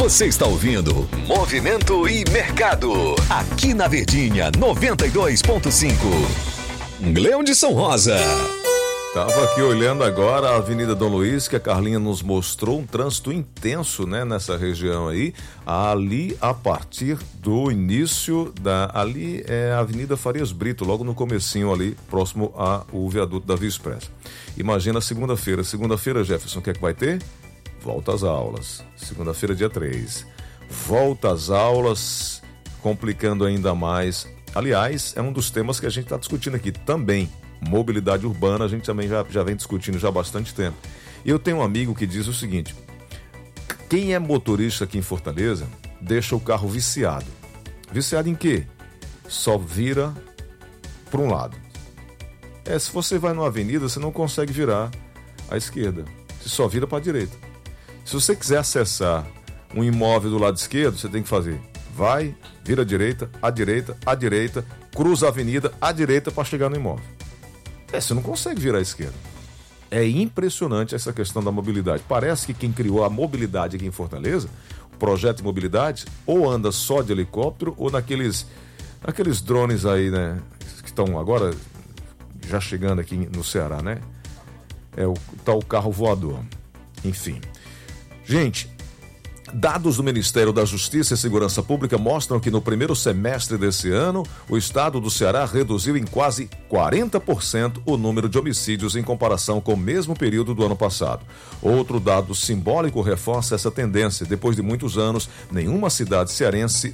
Você está ouvindo Movimento e Mercado, aqui na Verdinha 92.5. Leão de São Rosa. Tava aqui olhando agora a Avenida Dom Luiz, que a Carlinha nos mostrou um trânsito intenso, né, nessa região aí. Ali, a partir do início ali é a Avenida Farias Brito, logo no comecinho ali, próximo ao viaduto da Via Expressa. Imagina segunda-feira. Segunda-feira, Jefferson, o que é que vai ter? Volta às aulas. Segunda-feira, dia 3. Volta às aulas, complicando ainda mais. Aliás, é um dos temas que a gente está discutindo aqui também. Mobilidade urbana, a gente também já vem discutindo já há bastante tempo. E eu tenho um amigo que diz o seguinte: quem é motorista aqui em Fortaleza deixa o carro viciado. Viciado em quê? Só vira para um lado. Se você vai numa avenida, você não consegue virar à esquerda. Você só vira para a direita. Se você quiser acessar um imóvel do lado esquerdo, você tem que fazer: vai, vira à direita, cruza a avenida à direita para chegar no imóvel. Você não consegue virar à esquerda. É impressionante essa questão da mobilidade. Parece que quem criou a mobilidade aqui em Fortaleza, o projeto de mobilidade, ou anda só de helicóptero ou naqueles drones aí, né, que estão agora já chegando aqui no Ceará, né? É o tal carro voador. Enfim. Gente, dados do Ministério da Justiça e Segurança Pública mostram que no primeiro semestre desse ano, o estado do Ceará reduziu em quase 40% o número de homicídios em comparação com o mesmo período do ano passado. Outro dado simbólico reforça essa tendência. Depois de muitos anos, nenhuma cidade cearense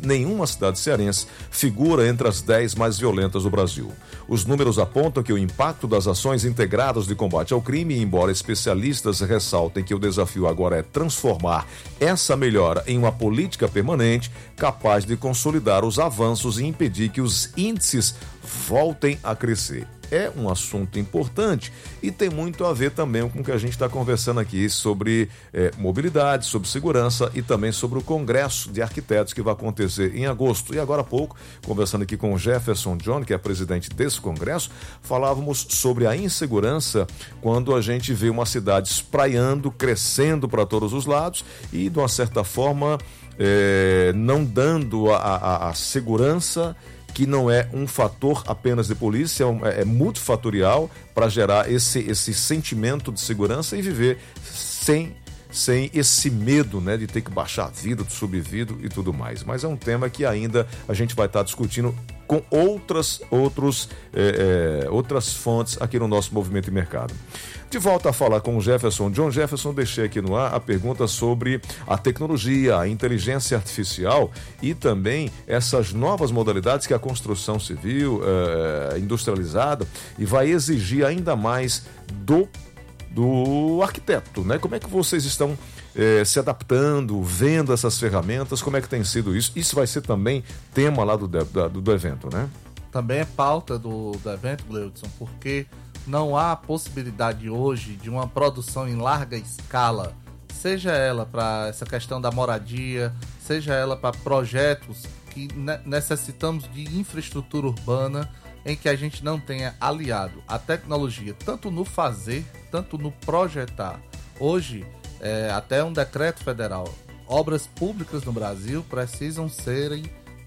figura entre as 10 mais violentas do Brasil. Os números apontam que o impacto das ações integradas de combate ao crime, embora especialistas ressaltem que o desafio agora é transformar essa melhora em uma política permanente capaz de consolidar os avanços e impedir que os índices voltem a crescer. É um assunto importante e tem muito a ver também com o que a gente está conversando aqui sobre mobilidade, sobre segurança e também sobre o Congresso de Arquitetos que vai acontecer em agosto. E agora há pouco, conversando aqui com o Jefferson John, que é presidente desse Congresso, falávamos sobre a insegurança quando a gente vê uma cidade espraiando, crescendo para todos os lados e, de uma certa forma, não dando a segurança, que não é um fator apenas de polícia, é multifatorial para gerar esse sentimento de segurança e viver sem esse medo, né, de ter que baixar vidro, subvidro e tudo mais. Mas é um tema que ainda a gente vai estar discutindo com outras fontes aqui no nosso Movimento e Mercado. De volta a falar com o Jefferson John. Jefferson, deixei aqui no ar a pergunta sobre a tecnologia, a inteligência artificial e também essas novas modalidades que a construção civil industrializada e vai exigir ainda mais do arquiteto, né? Como é que vocês estão se adaptando, vendo essas ferramentas? Como é que tem sido isso? Isso vai ser também tema lá do evento, né? Também é pauta do evento, Gleudson, porque não há possibilidade hoje de uma produção em larga escala, seja ela para essa questão da moradia, seja ela para projetos que necessitamos de infraestrutura urbana, em que a gente não tenha aliado a tecnologia, tanto no fazer, tanto no projetar. Hoje, até um decreto federal, obras públicas no Brasil precisam ser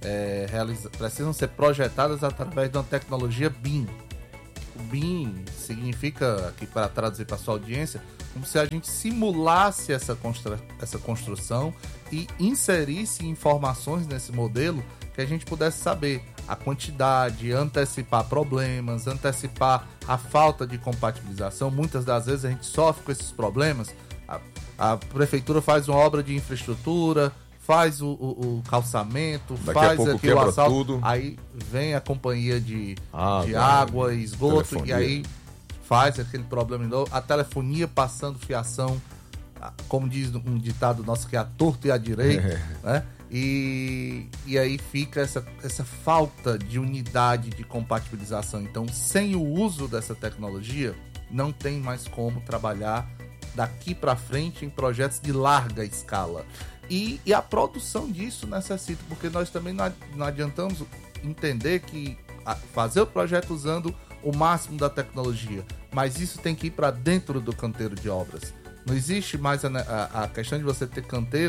projetadas através de uma tecnologia BIM. O BIM significa, aqui para traduzir para a sua audiência, como se a gente simulasse essa construção e inserisse informações nesse modelo que a gente pudesse saber a quantidade, antecipar problemas, antecipar a falta de compatibilização. Muitas das vezes a gente sofre com esses problemas. A prefeitura faz uma obra de infraestrutura, faz o calçamento, faz aqui o asfalto, tudo. Aí vem a companhia de água e esgoto, telefonia. E aí faz aquele problema de novo. A telefonia passando fiação, como diz um ditado nosso, que é a torto e a direito, né? E aí fica essa falta de unidade de compatibilização. Então, sem o uso dessa tecnologia, não tem mais como trabalhar daqui para frente em projetos de larga escala. E a produção disso necessita, porque nós também não adiantamos entender que fazer o projeto usando o máximo da tecnologia, mas isso tem que ir para dentro do canteiro de obras. Não existe mais a questão de você ter canteiro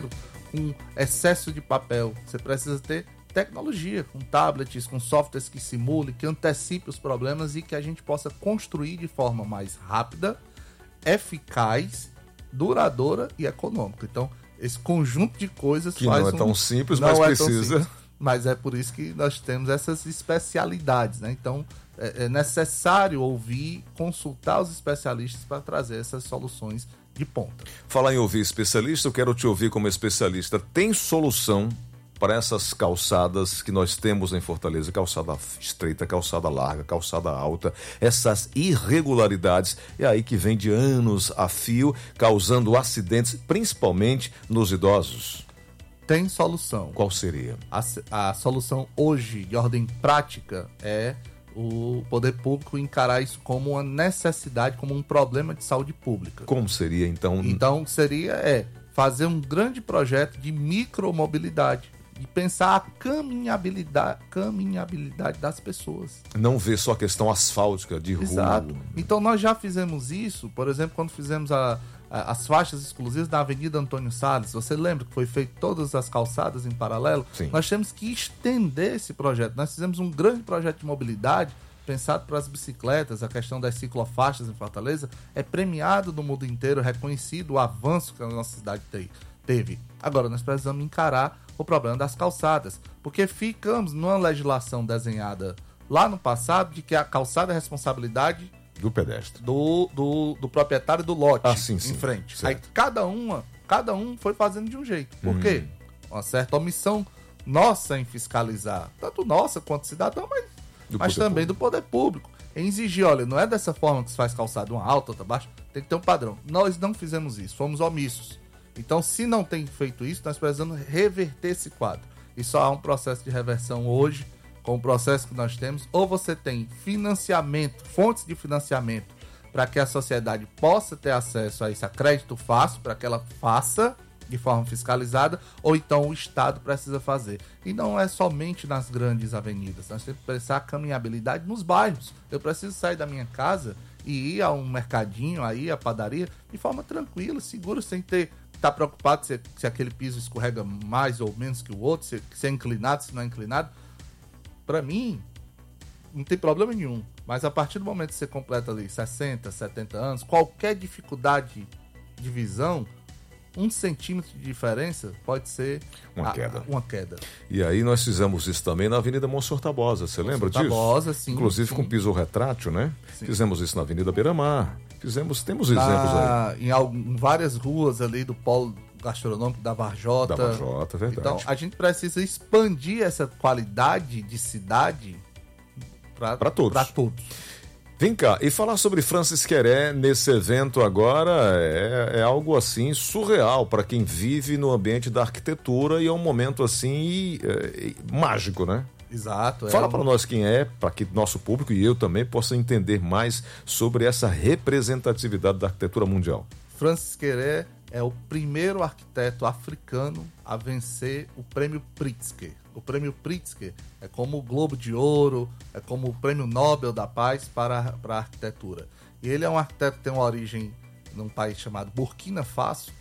com excesso de papel. Você precisa ter tecnologia, com tablets, com softwares que simulem, que antecipe os problemas e que a gente possa construir de forma mais rápida, eficaz, duradoura e econômica. Então, esse conjunto de coisas que não é tão simples, mas precisa. Mas é por isso que nós temos essas especialidades, né? Então, é necessário ouvir, consultar os especialistas para trazer essas soluções de ponta. Falar em ouvir especialista, eu quero te ouvir como especialista. Tem solução para essas calçadas que nós temos em Fortaleza? Calçada estreita, calçada larga, calçada alta, essas irregularidades, é aí que vem de anos a fio, causando acidentes, principalmente nos idosos. Tem solução. Qual seria? A solução hoje, de ordem prática, é o poder público encarar isso como uma necessidade, como um problema de saúde pública. Como seria, então? Então, seria fazer um grande projeto de micromobilidade e pensar a caminhabilidade das pessoas. Não ver só a questão asfáltica de rua. Exato. Então, nós já fizemos isso, por exemplo, quando fizemos as faixas exclusivas da Avenida Antônio Salles. Você lembra que foi feito todas as calçadas em paralelo? Sim. Nós temos que estender esse projeto. Nós fizemos um grande projeto de mobilidade pensado para as bicicletas. A questão das ciclofaixas em Fortaleza é premiado no mundo inteiro, reconhecido o avanço que a nossa cidade teve. Agora, nós precisamos encarar o problema das calçadas, porque ficamos numa legislação desenhada lá no passado de que a calçada é responsabilidade do pedestre, do proprietário do lote sim, em frente. Certo. Aí cada um foi fazendo de um jeito. Por quê? Uma certa omissão nossa em fiscalizar, tanto nossa quanto cidadão, mas também do poder público. Em exigir, olha, não é dessa forma que se faz calçada, uma alta, outra baixa, tem que ter um padrão. Nós não fizemos isso, fomos omissos. Então, se não tem feito isso, nós precisamos reverter esse quadro. E só há um processo de reversão hoje, com o processo que nós temos. Ou você tem financiamento, fontes de financiamento, para que a sociedade possa ter acesso a esse crédito fácil, para que ela faça de forma fiscalizada, ou então o Estado precisa fazer. E não é somente nas grandes avenidas, nós temos que pensar a caminhabilidade nos bairros. Eu preciso sair da minha casa e ir a um mercadinho, aí a padaria, de forma tranquila, segura, sem estar preocupado se aquele piso escorrega mais ou menos que o outro, se é inclinado, se não é inclinado. Para mim, não tem problema nenhum. Mas a partir do momento que você completa ali 60, 70 anos, qualquer dificuldade de visão, 1 centímetro de diferença pode ser uma queda. E aí nós fizemos isso também na Avenida Monsenhor Tabosa, você lembra disso? Tabosa, sim. Inclusive sim. Com piso retrátil, né? Sim. Fizemos isso na Avenida Beira-Mar. Temos exemplos aí. Em várias ruas ali do polo gastronômico da Varjota. Verdade. Então, a gente precisa expandir essa qualidade de cidade para todos. Vem cá, e falar sobre Francis Queré nesse evento agora é algo assim surreal para quem vive no ambiente da arquitetura e é um momento assim mágico, né? Exato. Fala para nós quem é, para que nosso público e eu também possa entender mais sobre essa representatividade da arquitetura mundial. Francis Queré é o primeiro arquiteto africano a vencer o prêmio Pritzker. O prêmio Pritzker é como o Globo de Ouro, é como o Prêmio Nobel da Paz para a arquitetura. E ele é um arquiteto que tem uma origem num país chamado Burkina Faso.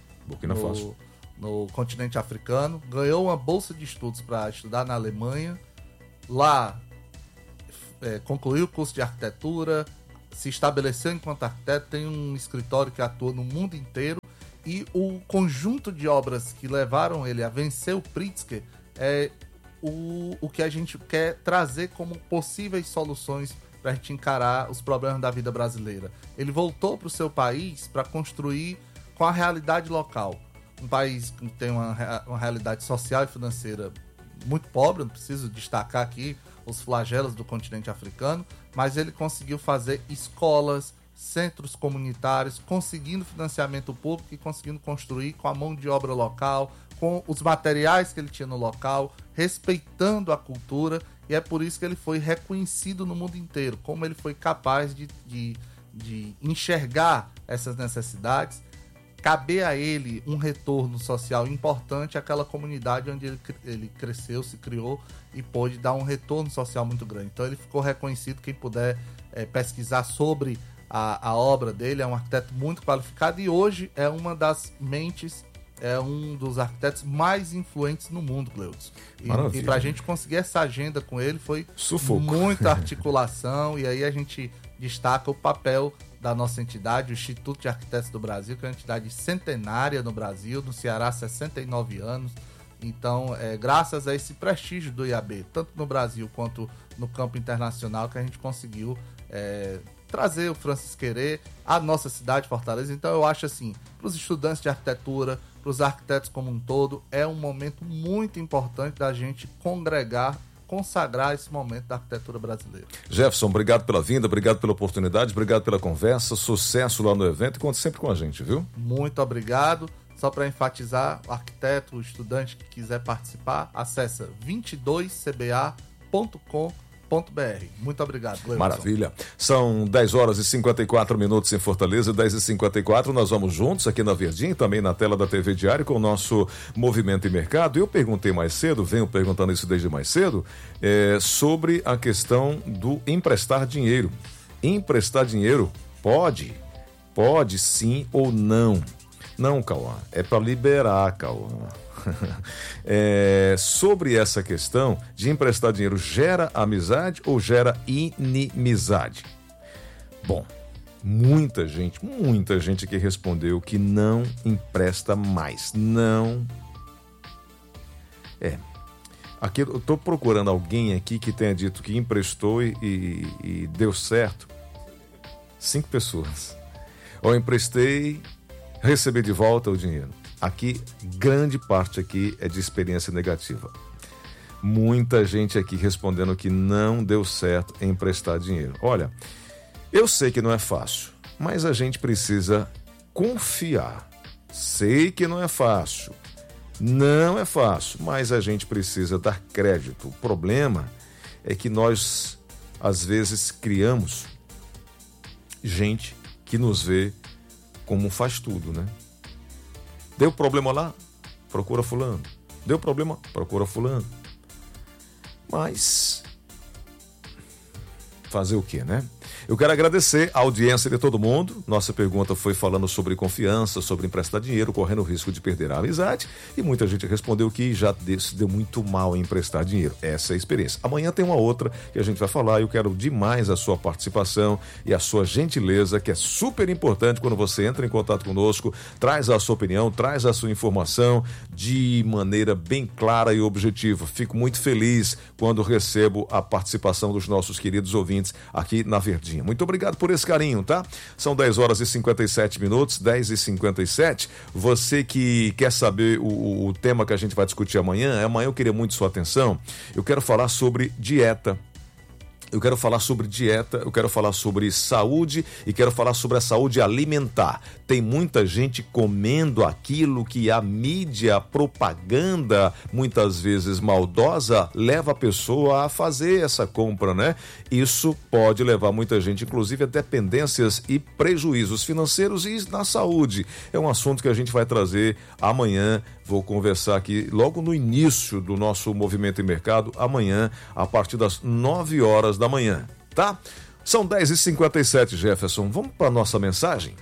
No continente africano. Ganhou uma bolsa de estudos para estudar na Alemanha. Lá concluiu o curso de arquitetura, se estabeleceu enquanto arquiteto, tem um escritório que atua no mundo inteiro. E o conjunto de obras que levaram ele a vencer o Pritzker é o que a gente quer trazer como possíveis soluções para a gente encarar os problemas da vida brasileira. Ele voltou para o seu país para construir com a realidade local. Um país que tem uma realidade social e financeira muito pobre, não preciso destacar aqui os flagelos do continente africano, mas ele conseguiu fazer escolas, centros comunitários, conseguindo financiamento público e conseguindo construir com a mão de obra local, com os materiais que ele tinha no local, respeitando a cultura, e é por isso que ele foi reconhecido no mundo inteiro, como ele foi capaz de enxergar essas necessidades, caber a ele um retorno social importante àquela comunidade onde ele cresceu, se criou e pôde dar um retorno social muito grande. Então ele ficou reconhecido, quem puder pesquisar sobre a obra dele, é um arquiteto muito qualificado e hoje é uma das mentes é um dos arquitetos mais influentes no mundo, Gleudson. E para a gente conseguir essa agenda com ele foi sufoco. Muita articulação, e aí a gente destaca o papel da nossa entidade, o Instituto de Arquitetos do Brasil, que é uma entidade centenária no Brasil, no Ceará, 69 anos. Então, graças a esse prestígio do IAB, tanto no Brasil quanto no campo internacional, que a gente conseguiu trazer o Francis Querê à nossa cidade, Fortaleza. Então, eu acho assim, para os estudantes de arquitetura, para os arquitetos como um todo, é um momento muito importante da gente consagrar esse momento da arquitetura brasileira. Jefferson, obrigado pela vinda, obrigado pela oportunidade, obrigado pela conversa, sucesso lá no evento e conte sempre com a gente, viu? Muito obrigado. Só para enfatizar, o arquiteto, o estudante que quiser participar, acessa 22cba.com.br. Muito obrigado, Gleudson. Maravilha. São 10 horas e 54 minutos em Fortaleza, 10h54. Nós vamos juntos aqui na Verdinha, também na tela da TV Diário, com o nosso Movimento e Mercado. Eu perguntei mais cedo, venho perguntando isso desde mais cedo, sobre a questão do emprestar dinheiro. Emprestar dinheiro pode sim ou não? Não, Cauã, é para liberar, Cauã. Sobre essa questão de emprestar dinheiro, gera amizade ou gera inimizade? Bom, muita gente que respondeu que não empresta mais. Não. Aqui eu estou procurando alguém aqui que tenha dito que emprestou e deu certo. 5 pessoas. Eu emprestei, recebi de volta o dinheiro. Aqui, grande parte aqui é de experiência negativa. Muita gente aqui respondendo que não deu certo em emprestar dinheiro. Olha, eu sei que não é fácil, mas a gente precisa confiar. Sei que não é fácil, mas a gente precisa dar crédito. O problema é que nós, às vezes, criamos gente que nos vê como faz tudo, né? Deu problema lá? Procura fulano. Deu problema? Procura fulano. Mas fazer o quê, né? Eu quero agradecer a audiência de todo mundo. Nossa pergunta foi falando sobre confiança, sobre emprestar dinheiro, correndo o risco de perder a amizade. E muita gente respondeu que já se deu muito mal em emprestar dinheiro. Essa é a experiência. Amanhã tem uma outra que a gente vai falar. Eu quero demais a sua participação e a sua gentileza, que é super importante quando você entra em contato conosco, traz a sua opinião, traz a sua informação de maneira bem clara e objetiva. Fico muito feliz quando recebo a participação dos nossos queridos ouvintes aqui na Verdinha. Muito obrigado por esse carinho, tá? São 10 horas e 57 minutos, 10h57. Você que quer saber o tema que a gente vai discutir amanhã eu queria muito sua atenção. Eu quero falar sobre dieta. Eu quero falar sobre saúde e quero falar sobre a saúde alimentar. Tem muita gente comendo aquilo que a mídia, a propaganda, muitas vezes maldosa, leva a pessoa a fazer essa compra, né? Isso pode levar muita gente, inclusive, a dependências e prejuízos financeiros e na saúde. É um assunto que a gente vai trazer amanhã. Vou conversar aqui logo no início do nosso Movimento e Mercado, amanhã, a partir das 9 horas da manhã, tá? São 10h57, Jefferson. Vamos para a nossa mensagem?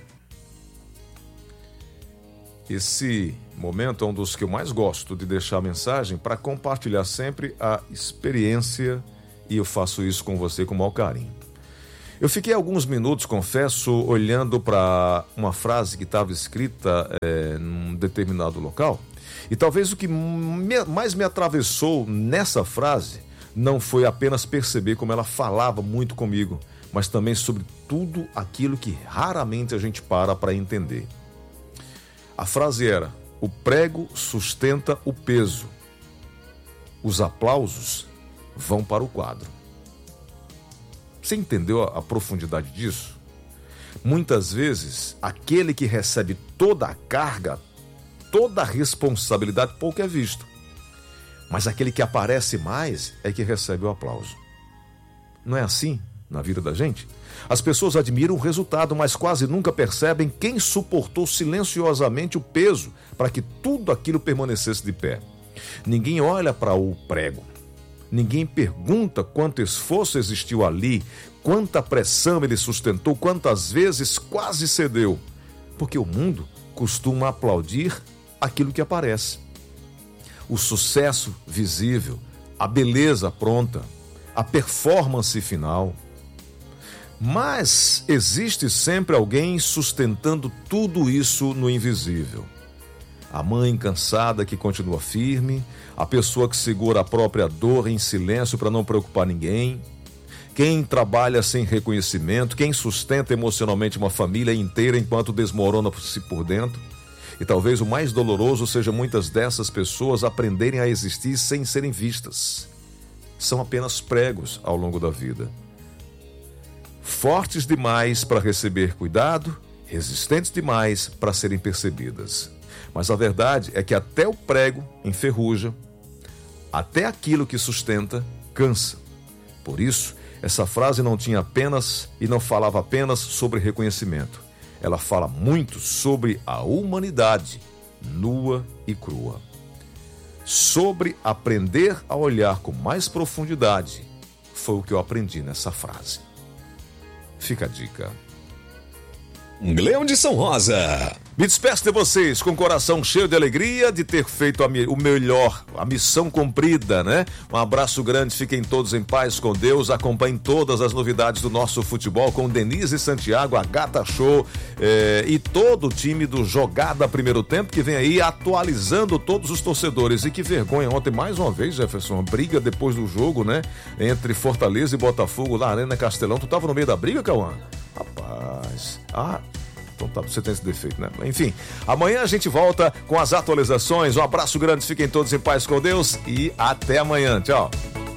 Esse momento é um dos que eu mais gosto de deixar a mensagem para compartilhar sempre a experiência, e eu faço isso com você com o maior carinho. Eu fiquei alguns minutos, confesso, olhando para uma frase que estava escrita num determinado local. E talvez o que mais me atravessou nessa frase não foi apenas perceber como ela falava muito comigo, mas também sobre tudo aquilo que raramente a gente para entender. A frase era: o prego sustenta o peso, os aplausos vão para o quadro. Você entendeu a profundidade disso? Muitas vezes, aquele que recebe toda a carga, toda a responsabilidade, pouco é visto. Mas aquele que aparece mais é que recebe o aplauso. Não é assim na vida da gente? As pessoas admiram o resultado, mas quase nunca percebem quem suportou silenciosamente o peso para que tudo aquilo permanecesse de pé. Ninguém olha para o prego. Ninguém pergunta quanto esforço existiu ali, quanta pressão ele sustentou, quantas vezes quase cedeu. Porque o mundo costuma aplaudir aquilo que aparece. O sucesso visível, a beleza pronta, a performance final. Mas existe sempre alguém sustentando tudo isso no invisível. A mãe cansada que continua firme, a pessoa que segura a própria dor em silêncio para não preocupar ninguém, quem trabalha sem reconhecimento, quem sustenta emocionalmente uma família inteira enquanto desmorona-se por dentro. E talvez o mais doloroso seja muitas dessas pessoas aprenderem a existir sem serem vistas. São apenas pregos ao longo da vida. Fortes demais para receber cuidado, resistentes demais para serem percebidas. Mas a verdade é que até o prego enferruja, até aquilo que sustenta cansa. Por isso, essa frase não tinha apenas e não falava apenas sobre reconhecimento. Ela fala muito sobre a humanidade nua e crua. Sobre aprender a olhar com mais profundidade, foi o que eu aprendi nessa frase. Fica a dica. Leão de São Rosa. Me despeço de vocês com o coração cheio de alegria de ter feito o melhor, a missão cumprida, né? Um abraço grande, fiquem todos em paz com Deus, acompanhem todas as novidades do nosso futebol com Denise Santiago, a Gata Show e todo o time do Jogada Primeiro Tempo que vem aí atualizando todos os torcedores. E que vergonha, ontem mais uma vez, Jefferson, uma briga depois do jogo, né? Entre Fortaleza e Botafogo lá na Arena Castelão. Tu tava no meio da briga, Cauã? Rapaz, então tá, você tem esse defeito, né? Enfim, amanhã a gente volta com as atualizações. Um abraço grande, fiquem todos em paz com Deus e até amanhã. Tchau.